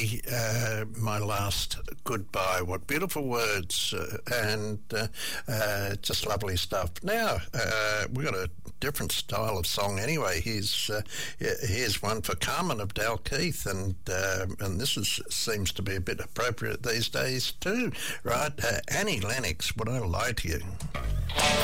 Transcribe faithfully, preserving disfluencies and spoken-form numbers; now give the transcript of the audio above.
be uh, my last goodbye. What beautiful words, uh, and uh, uh, just lovely stuff. Now, uh, we've got a different style of song anyway. Here's, uh, here's one for Carmen of Dalkeith, and uh, and this is seems to be a bit appropriate these days too, right? Uh, Annie Lennox, Would I Lie to You?